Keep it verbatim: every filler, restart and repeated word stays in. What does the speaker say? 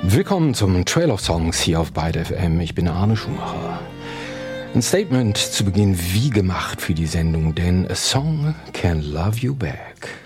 Willkommen zum Trail of Songs hier auf Byte F M. Ich bin Arne Schumacher. Ein Statement zu Beginn wie gemacht für die Sendung, denn a song can love you back.